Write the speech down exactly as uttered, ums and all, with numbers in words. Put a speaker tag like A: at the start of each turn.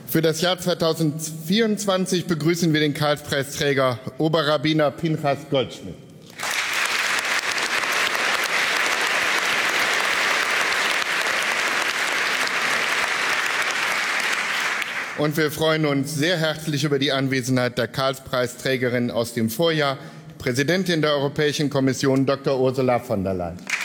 A: Für das Jahr zweitausendvierundzwanzig begrüßen wir den Karlspreisträger Oberrabbiner Pinchas Goldschmidt. Und wir freuen uns sehr herzlich über die Anwesenheit der Karlspreisträgerin aus dem Vorjahr, Präsidentin der Europäischen Kommission, Doktor Ursula von der Leyen.